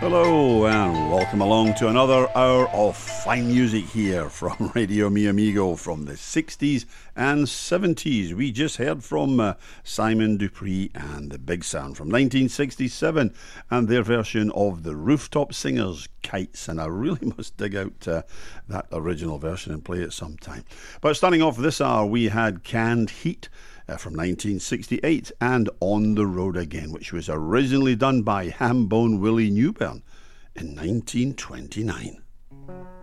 Hello and welcome along to another hour of fine music here from Radio Mi Amigo from the 60s and 70s. We just heard from Simon Dupree and the Big Sound from 1967 and their version of the Rooftop Singers, Kites, and I really must dig out that original version and play it sometime. But starting off this hour, we had Canned Heat from 1968 and On the Road Again, which was originally done by Hambone Willie Newburn in 1929.